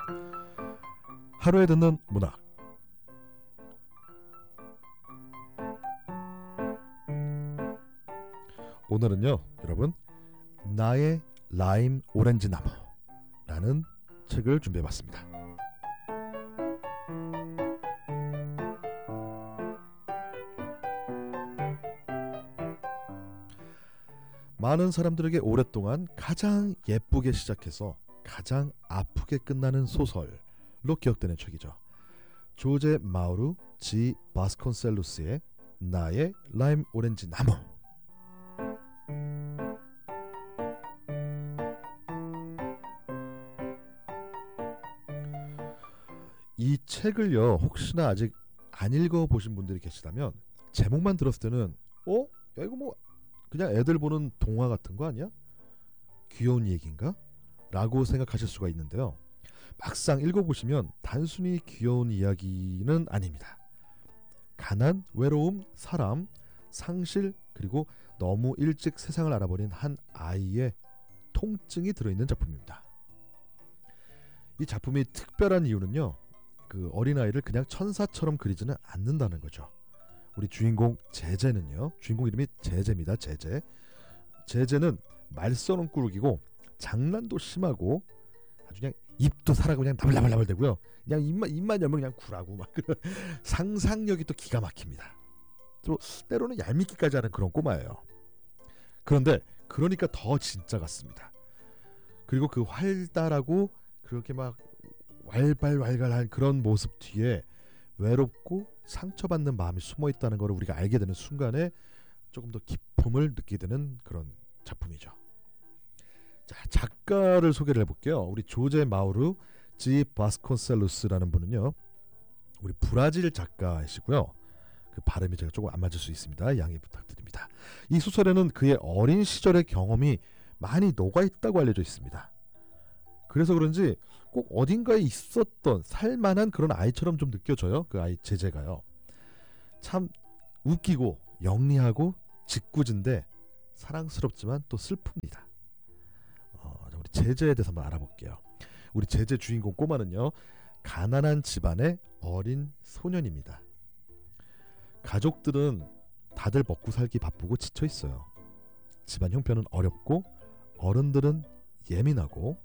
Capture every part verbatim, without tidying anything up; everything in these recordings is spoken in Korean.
하루에 듣는 문학. 오늘은요, 여러분, 나의 라임 오렌지 나무라는 책을 준비해봤습니다. 많은 사람들에게 오랫동안 가장 예쁘게 시작해서 가장 아프게 끝나는 소설로 기억되는 책이죠. 조제 마우루 지 바스콘셀로스의 나의 라임 오렌지 나무. 이 책을요, 혹시나 아직 안 읽어보신 분들이 계시다면 제목만 들었을 때는 어? 야, 이거 뭐 그냥 애들 보는 동화 같은 거 아니야? 귀여운 얘기인가? 라고 생각하실 수가 있는데요, 막상 읽어보시면 단순히 귀여운 이야기는 아닙니다. 가난, 외로움, 사람, 상실, 그리고 너무 일찍 세상을 알아버린 한 아이의 통증이 들어있는 작품입니다. 이 작품이 특별한 이유는요, 그 어린아이를 그냥 천사처럼 그리지는 않는다는 거죠. 우리 주인공 제제는요, 주인공 이름이 제제입니다. 제제. 제제는 말썽은 꾸러기고 장난도 심하고 아주 그냥 입도 살아고 그냥 나불나불나불 대고요. 그냥 입만 입만 열면 그냥 구라고 막 그런 상상력이 또 기가 막힙니다. 또 때로는 얄밉기까지 하는 그런 꼬마예요. 그런데 그러니까 더 진짜 같습니다. 그리고 그 활달하고 그렇게 막 왈발왈갈한 그런 모습 뒤에 외롭고 상처받는 마음이 숨어있다는 걸 우리가 알게 되는 순간에 조금 더 기쁨을 느끼게 되는 그런 작품이죠. 자, 작가를 소개를 해볼게요. 우리 조제 마우루 지 바스콘셀로스라는 분은요, 우리 브라질 작가이시고요. 그 발음이 제가 조금 안 맞을 수 있습니다. 양해 부탁드립니다. 이 소설에는 그의 어린 시절의 경험이 많이 녹아있다고 알려져 있습니다. 그래서 그런지 꼭 어딘가에 있었던 살만한 그런 아이처럼 좀 느껴져요. 그 아이 제제가요. 참 웃기고 영리하고 짓궂은데 사랑스럽지만 또 슬픕니다. 어, 우리 제제에 대해서 한번 알아볼게요. 우리 제제 주인공 꼬마는요, 가난한 집안의 어린 소년입니다. 가족들은 다들 먹고 살기 바쁘고 지쳐 있어요. 집안 형편은 어렵고 어른들은 예민하고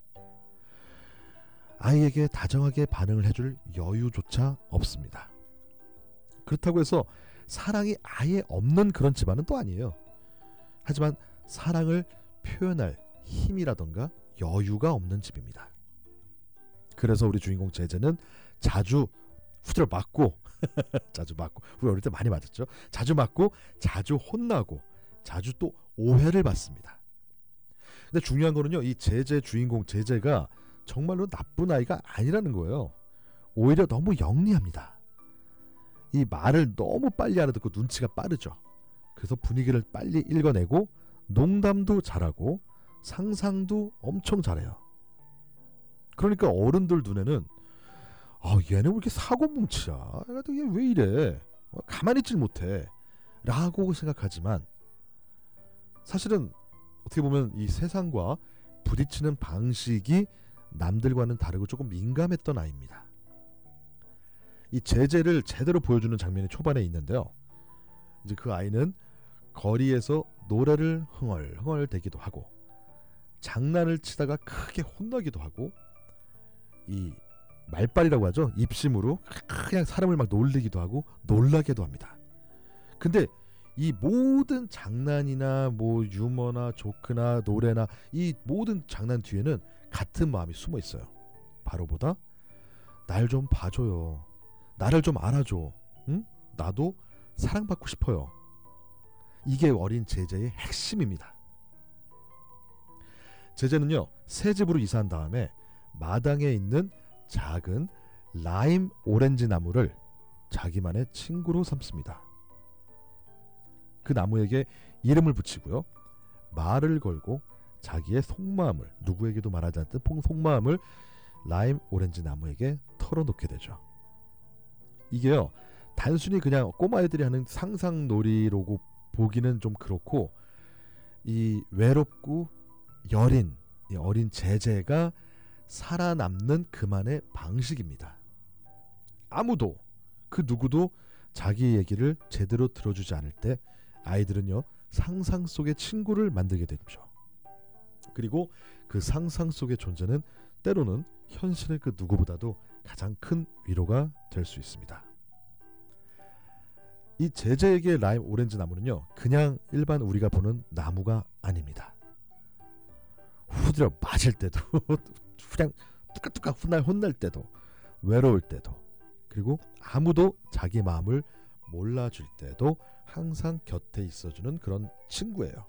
아이에게 다정하게 반응을 해줄 여유조차 없습니다. 그렇다고 해서 사랑이 아예 없는 그런 집안은 또 아니에요. 하지만 사랑을 표현할 힘이라던가 여유가 없는 집입니다. 그래서 우리 주인공 제제는 자주 후드를 맞고 자주 맞고 우리 어릴 때 많이 맞았죠. 자주 맞고 자주 혼나고 자주 또 오해를 받습니다. 근데 중요한 거는요, 이 제제 주인공 제제가 정말로 나쁜 아이가 아니라는 거예요. 오히려 너무 영리합니다. 이 말을 너무 빨리 알아듣고 눈치가 빠르죠. 그래서 분위기를 빨리 읽어내고 농담도 잘하고 상상도 엄청 잘해요. 그러니까 어른들 눈에는 아, 얘는 왜 이렇게 사고뭉치야? 얘 왜 이래? 가만히 있질 못해 라고 생각하지만 사실은 어떻게 보면 이 세상과 부딪히는 방식이 남들과는 다르고 조금 민감했던 아이입니다. 이 제제를 제대로 보여주는 장면이 초반에 있는데요, 이제 그 아이는 거리에서 노래를 흥얼흥얼 대기도 하고 장난을 치다가 크게 혼나기도 하고 이 말빨이라고 하죠, 입심으로 그냥 사람을 막 놀리기도 하고 놀라게도 합니다. 근데 이 모든 장난이나 뭐 유머나 조크나 노래나 이 모든 장난 뒤에는 같은 마음이 숨어 있어요. 바로 보다 날 좀 봐줘요. 나를 좀 알아줘. 응? 나도 사랑받고 싶어요. 이게 어린 제제의 핵심입니다. 제제는요, 새 집으로 이사한 다음에 마당에 있는 작은 라임 오렌지 나무를 자기만의 친구로 삼습니다. 그 나무에게 이름을 붙이고요, 말을 걸고 자기의 속마음을, 누구에게도 말하지 않던 속마음을 라임 오렌지 나무에게 털어놓게 되죠. 이게요, 단순히 그냥 꼬마애들이 하는 상상놀이로고 보기는 좀 그렇고, 이 외롭고 여린 이 어린 제제가 살아남는 그만의 방식입니다. 아무도 그 누구도 자기 얘기를 제대로 들어주지 않을 때 아이들은요 상상 속의 친구를 만들게 되죠. 그리고 그 상상 속의 존재는 때로는 현실의 그 누구보다도 가장 큰 위로가 될 수 있습니다. 이 제제에게 라임 오렌지 나무는요 그냥 일반 우리가 보는 나무가 아닙니다. 후드려 맞을 때도 그냥 뚜까뚜까 혼날 혼날 때도 외로울 때도 그리고 아무도 자기 마음을 몰라줄 때도 항상 곁에 있어주는 그런 친구예요.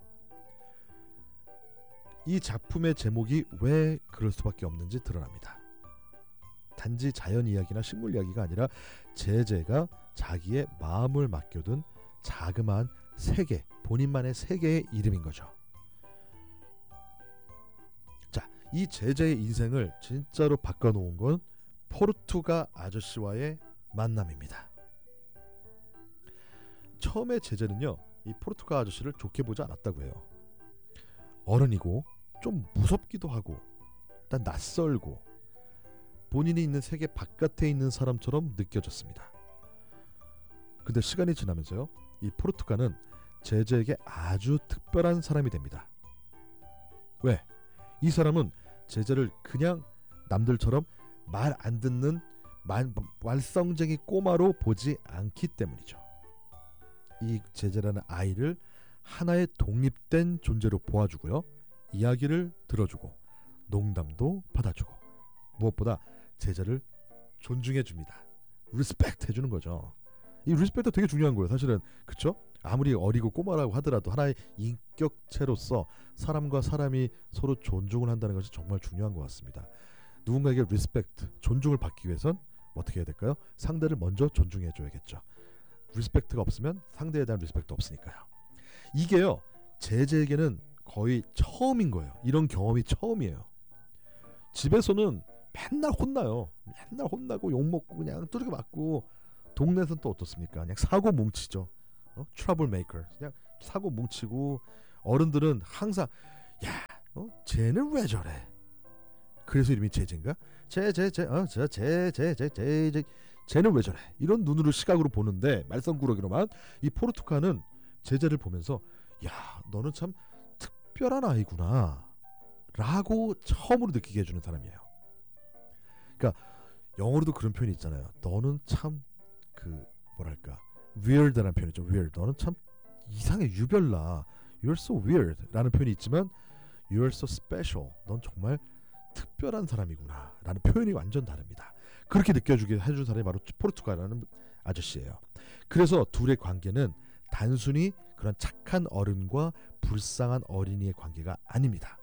이 작품의 제목이 왜 그럴 수밖에 없는지 드러납니다. 단지 자연 이야기나 식물 이야기가 아니라 제제가 자기의 마음을 맡겨둔 자그마한 세계, 본인만의 세계의 이름인 거죠. 자, 이 제제의 인생을 진짜로 바꿔놓은 건 포르투가 아저씨와의 만남입니다. 처음에 제제는요 이 포르투가 아저씨를 좋게 보지 않았다고 해요. 어른이고 좀 무섭기도 하고 일단 낯설고 본인이 있는 세계 바깥에 있는 사람처럼 느껴졌습니다. 근데 시간이 지나면서요 이 포르투가는 제제에게 아주 특별한 사람이 됩니다. 왜? 이 사람은 제제를 그냥 남들처럼 말 안 듣는 말, 말썽쟁이 꼬마로 보지 않기 때문이죠. 이 제제라는 아이를 하나의 독립된 존재로 보아주고요. 이야기를 들어주고 농담도 받아주고 무엇보다 제자를 존중해줍니다. 리스펙트 해주는 거죠. 이 리스펙트 되게 중요한 거예요. 사실은 그쵸? 아무리 어리고 꼬마라고 하더라도 하나의 인격체로서 사람과 사람이 서로 존중을 한다는 것이 정말 중요한 것 같습니다. 누군가에게 리스펙트, 존중을 받기 위해선 어떻게 해야 될까요? 상대를 먼저 존중해줘야겠죠. 리스펙트가 없으면 상대에 대한 리스펙트 없으니까요. 이게요 제제에게는 거의 처음인 거예요. 이런 경험이 처음이에요. 집에서는 맨날 혼나요. 맨날 혼나고 욕먹고 그냥 두들겨 맞고 동네에서는 또 어떻습니까? 그냥 사고 뭉치죠. 어? 트러블 메이커. 그냥 사고 뭉치고 어른들은 항상 야, 어? 쟤는 왜 저래? 그래서 이름이 제제인가? 제제제 어, 제제제제제 쟤는 왜 저래? 이런 눈으로 시각으로 보는데 말썽꾸러기로만 이 포르투가는 제제를 보면서 야, 너는 참 특별한 아이구나 라고 처음으로 느끼게 해주는 사람이에요. 그러니까 영어로도 그런 표현이 있잖아요. 너는 참 그 뭐랄까 weird라는 표현이죠. weird. 너는 참 이상해, 유별나. You're so weird 라는 표현이 있지만 You're so special. 넌 정말 특별한 사람이구나 라는 표현이 완전 다릅니다. 그렇게 느껴주게 해준 사람이 바로 포르투가라는 아저씨예요. 그래서 둘의 관계는 단순히 그런 착한 어른과 불쌍한 어린이의 관계가 아닙니다.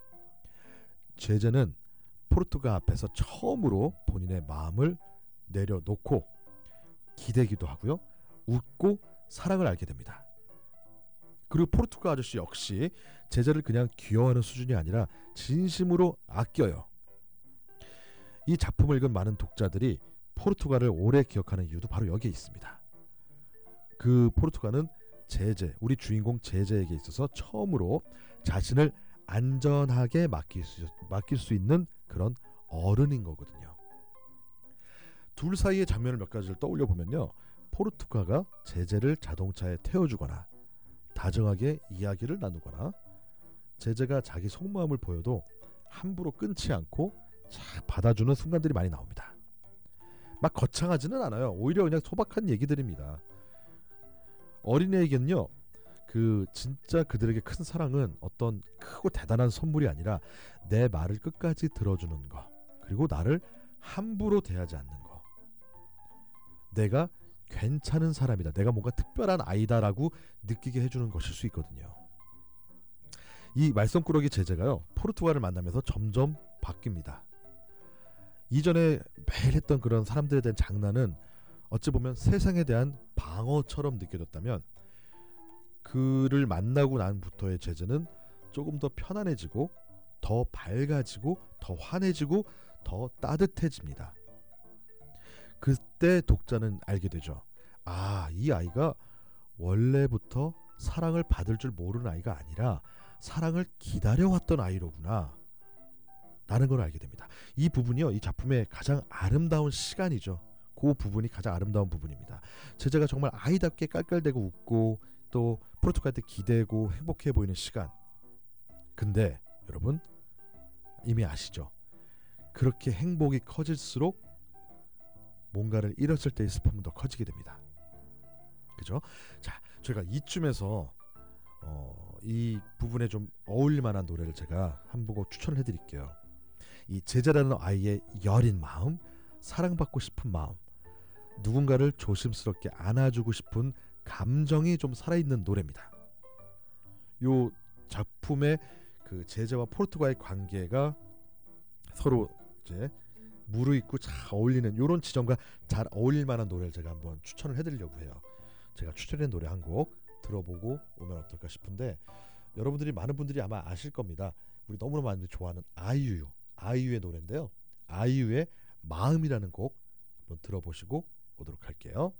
제제는 포르투가 앞에서 처음으로 본인의 마음을 내려놓고 기대기도 하고요. 웃고 사랑을 알게 됩니다. 그리고 포르투가 아저씨 역시 제제를 그냥 귀여워하는 수준이 아니라 진심으로 아껴요. 이 작품을 읽은 많은 독자들이 포르투가를 오래 기억하는 이유도 바로 여기에 있습니다. 그 포르투가는 제제, 우리 주인공 제제에게 있어서 처음으로 자신을 안전하게 맡길 수, 맡길 수 있는 그런 어른인 거거든요. 둘 사이의 장면을 몇 가지를 떠올려 보면요. 포르투가가 제제를 자동차에 태워주거나 다정하게 이야기를 나누거나 제제가 자기 속마음을 보여도 함부로 끊지 않고 잘 받아주는 순간들이 많이 나옵니다. 막 거창하지는 않아요. 오히려 그냥 소박한 얘기들입니다. 어린애에게는요. 그 진짜 그들에게 큰 사랑은 어떤 크고 대단한 선물이 아니라 내 말을 끝까지 들어주는 거, 그리고 나를 함부로 대하지 않는 거. 내가 괜찮은 사람이다, 내가 뭔가 특별한 아이다라고 느끼게 해주는 것일 수 있거든요. 이 말썽꾸러기 제제가요 포르투가를 만나면서 점점 바뀝니다. 이전에 매일 했던 그런 사람들에 대한 장난은 어찌 보면 세상에 대한 방어처럼 느껴졌다면 그를 만나고 난부터의 제제는 조금 더 편안해지고 더 밝아지고 더 환해지고 더 따뜻해집니다. 그때 독자는 알게 되죠. 아, 이 아이가 원래부터 사랑을 받을 줄 모르는 아이가 아니라 사랑을 기다려왔던 아이로구나. 라는 걸 알게 됩니다. 이 부분이요, 이 작품의 가장 아름다운 시간이죠. 그 부분이 가장 아름다운 부분입니다. 제자가 정말 아이답게 깔깔대고 웃고 또 포르투갈한테 기대고 행복해 보이는 시간. 근데 여러분 이미 아시죠? 그렇게 행복이 커질수록 뭔가를 잃었을 때의 슬픔은 더 커지게 됩니다. 그죠? 자, 저희가 이쯤에서 어, 이 부분에 좀 어울릴 만한 노래를 제가 한 곡 추천을 해드릴게요. 이 제자라는 아이의 여린 마음, 사랑받고 싶은 마음, 누군가를 조심스럽게 안아주고 싶은 감정이 좀 살아있는 노래입니다. 요 작품의 그 제자와 포르투갈의 관계가 서로 이제 무르익고 잘 어울리는 이런 지점과 잘 어울릴 만한 노래를 제가 한번 추천을 해드리려고 해요. 제가 추천한 노래 한 곡 들어보고 오면 어떨까 싶은데, 여러분들이 많은 분들이 아마 아실 겁니다. 우리 너무나 많이 좋아하는 아이유, 아이유의 노래인데요. 아이유의 마음이라는 곡 한번 들어보시고 오도록 할게요.